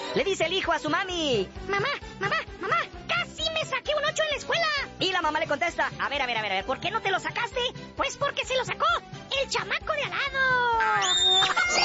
Le dice el hijo a su mami: Mamá, casi me saqué un 8 en la escuela. Y la mamá le contesta: a ver, ¿por qué no te lo sacaste? Pues porque se lo sacó el chamaco de al lado.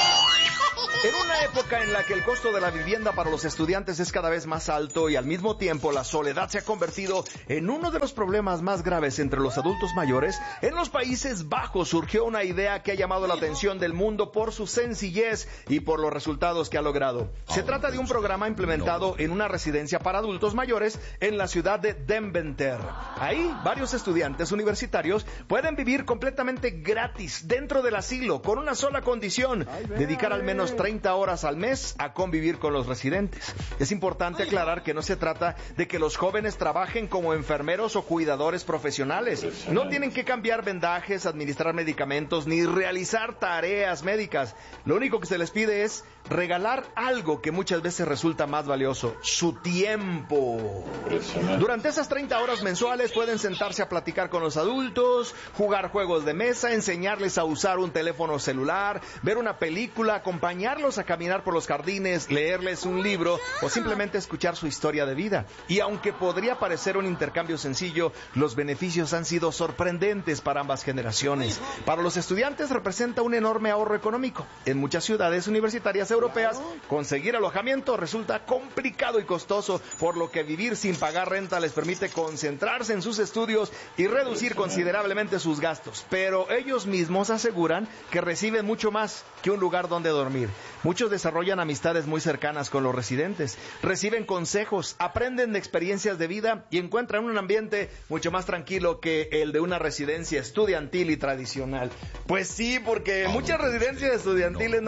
En una época en la que el costo de la vivienda para los estudiantes es cada vez más alto y al mismo tiempo la soledad se ha convertido en uno de los problemas más graves entre los adultos mayores, en los Países Bajos surgió una idea que ha llamado la atención del mundo por su sencillez y por los resultados que ha logrado. Se trata de un programa implementado en una residencia para adultos mayores en la ciudad de Deventer. Ahí, varios estudiantes universitarios pueden vivir completamente gratis dentro del asilo con una sola condición: dedicar al menos 30 horas al mes a convivir con los residentes. Es importante aclarar que no se trata de que los jóvenes trabajen como enfermeros o cuidadores profesionales. No tienen que cambiar vendajes, administrar medicamentos, ni realizar tareas médicas. Lo único que se les pide es regalar algo que muchas veces resulta más valioso: su tiempo. Durante esas 30 horas mensuales pueden sentarse a platicar con los adultos, jugar juegos de mesa, enseñarles a usar un teléfono celular, ver una película, acompañarlos a caminar por los jardines, leerles un libro o simplemente escuchar su historia de vida. Y aunque podría parecer un intercambio sencillo, los beneficios han sido sorprendentes para ambas generaciones. Para los estudiantes representa un enorme ahorro económico. En muchas ciudades universitarias europeas, conseguir alojamiento resulta complicado y costoso, por lo que vivir sin pagar renta les permite concentrarse en sus estudios y reducir considerablemente sus gastos. Pero ellos mismos aseguran que reciben mucho más que un lugar donde dormir. Muchos desarrollan amistades muy cercanas con los residentes, reciben consejos, aprenden de experiencias de vida y encuentran un ambiente mucho más tranquilo que el de una residencia estudiantil y tradicional. Pues sí, porque muchas residencias estudiantiles,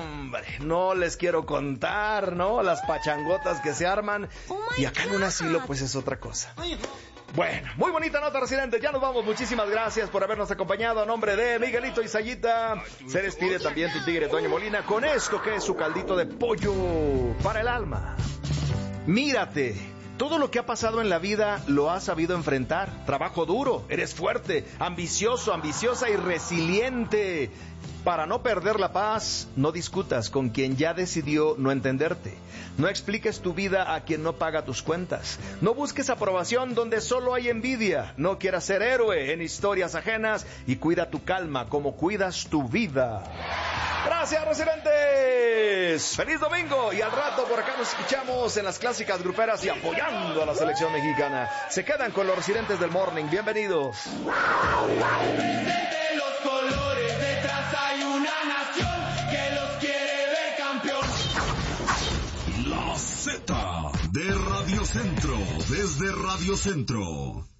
no les quiero contar, ¿no? Las pachangotas que se arman. Y acá en un asilo, pues es otra cosa. Bueno, muy bonita nota, residentes. Ya nos vamos. Muchísimas gracias por habernos acompañado. A nombre de Miguelito y Sayita, se despide también tu tigre Toño Molina con esto que es su caldito de pollo para el alma. Mírate. Todo lo que ha pasado en la vida lo has sabido enfrentar. Trabajo duro, eres fuerte, ambicioso, ambiciosa y resiliente. Para no perder la paz, no discutas con quien ya decidió no entenderte. No expliques tu vida a quien no paga tus cuentas. No busques aprobación donde solo hay envidia. No quieras ser héroe en historias ajenas y cuida tu calma como cuidas tu vida. Gracias, residentes. ¡Feliz domingo! Y al rato por acá nos escuchamos en las clásicas gruperas y apoyando a la selección mexicana. Se quedan con los residentes del Morning. Bienvenidos. Presente los colores, detrás hay una nación que los quiere ver campeón. La Z de Radio Centro, desde Radio Centro.